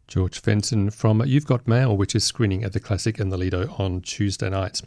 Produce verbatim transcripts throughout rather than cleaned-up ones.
George Fenton from You've Got Mail, which is screening at the Classic in the Lido on Tuesday night.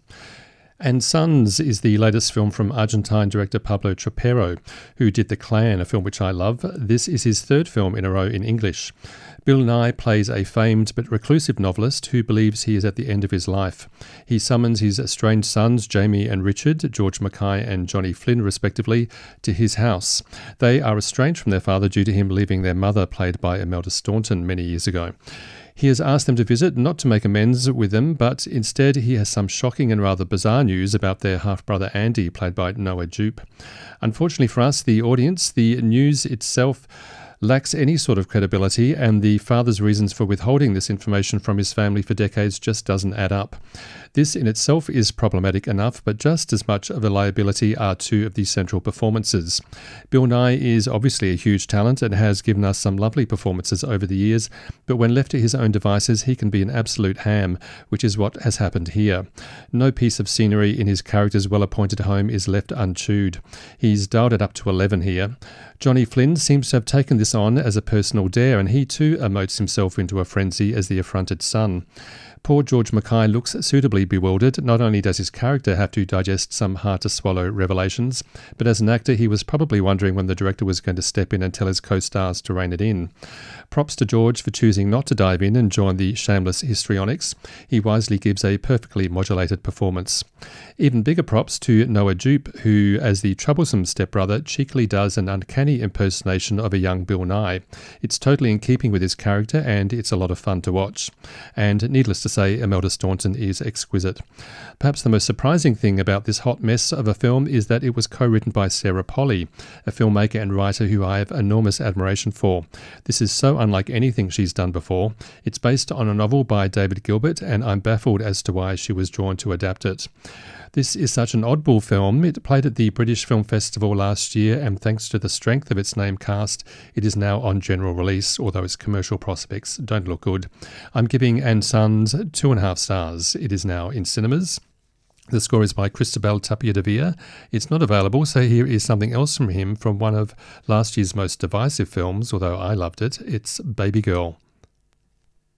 And Sons is the latest film from Argentine director Pablo Tropero, who did The Clan, a film which I love. This is his third film in a row in English. Bill Nighy plays a famed but reclusive novelist who believes he is at the end of his life. He summons his estranged sons, Jamie and Richard, George Mackay and Johnny Flynn respectively, to his house. They are estranged from their father due to him leaving their mother, played by Imelda Staunton, many years ago. He has asked them to visit, not to make amends with them, but instead he has some shocking and rather bizarre news about their half-brother Andy, played by Noah Jupe. Unfortunately for us, the audience, the news itself lacks any sort of credibility, and the father's reasons for withholding this information from his family for decades just doesn't add up. This in itself is problematic enough, but just as much of a liability are two of the central performances. Bill Nighy is obviously a huge talent and has given us some lovely performances over the years, but when left to his own devices, he can be an absolute ham, which is what has happened here. No piece of scenery in his character's well-appointed home is left unchewed. He's dialed it up to eleven here. Johnny Flynn seems to have taken this on as a personal dare, and he too emotes himself into a frenzy as the affronted son. Poor George Mackay looks suitably bewildered. Not only does his character have to digest some hard-to-swallow revelations, but as an actor he was probably wondering when the director was going to step in and tell his co-stars to rein it in. Props to George for choosing not to dive in and join the shameless histrionics. He wisely gives a perfectly modulated performance. Even bigger props to Noah Jupe, who, as the troublesome stepbrother, cheekily does an uncanny impersonation of a young Bill Nighy. It's totally in keeping with his character, and it's a lot of fun to watch. And needless to say, Imelda Staunton is exquisite. Perhaps the most surprising thing about this hot mess of a film is that it was co-written by Sarah Polley, a filmmaker and writer who I have enormous admiration for. This is so unlike anything she's done before. It's based on a novel by David Gilbert, and I'm baffled as to why she was drawn to adapt it. This is such an oddball film. It played at the British Film Festival last year, and thanks to the strength of its name cast, it is now on general release, although its commercial prospects don't look good. I'm giving And Sons two and a half stars. It is now in cinemas. The score is by Cristobal Tapia de Villa. It's not available, so here is something else from him from one of last year's most divisive films, although I loved it. It's Baby Girl.